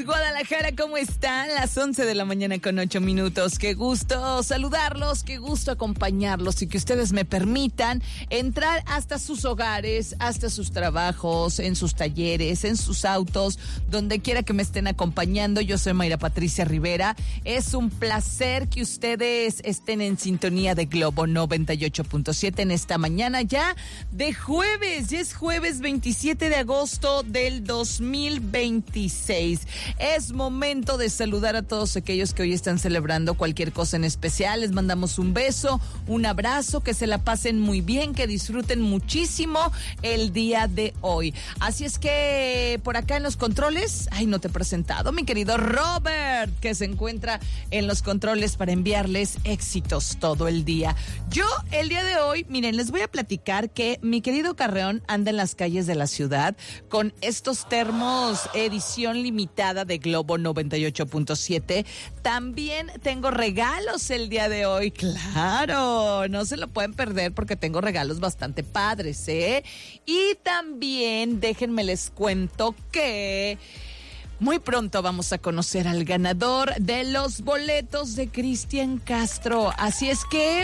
Guadalajara, ¿cómo están? Las 11 de la mañana con 8 minutos. Qué gusto saludarlos, qué gusto acompañarlos y que ustedes me permitan entrar hasta sus hogares, hasta sus trabajos, en sus talleres, en sus autos, donde quiera que me estén acompañando. Yo soy Mayra Patricia Rivera. Es un placer que ustedes estén en sintonía de Globo 98.7 en esta mañana ya de jueves. Ya es jueves 27 de agosto del 2026. Es momento de saludar a todos aquellos que hoy están celebrando cualquier cosa en especial. Les mandamos un beso, un abrazo, que se la pasen muy bien, que disfruten muchísimo el día de hoy. Así es que por acá en los controles, no te he presentado, mi querido Robert, que se encuentra en los controles para enviarles éxitos todo el día. Yo el día de hoy, miren, les voy a platicar que mi querido Carreón anda en las calles de la ciudad con estos termos edición limitada de Globo 98.7. También tengo regalos el día de hoy, claro, no se lo pueden perder porque tengo regalos bastante padres, ¿eh? Y también déjenme les cuento que muy pronto vamos a conocer al ganador de los boletos de Cristian Castro, así es que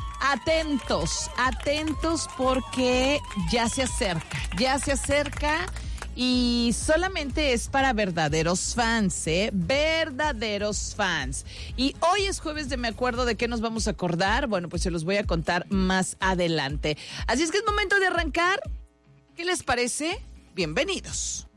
atentos porque ya se acerca y solamente es para verdaderos fans, verdaderos fans. Y hoy es jueves de Me Acuerdo. ¿De qué nos vamos a acordar? Bueno, pues se los voy a contar más adelante. Así es que es momento de arrancar. ¿Qué les parece? Bienvenidos.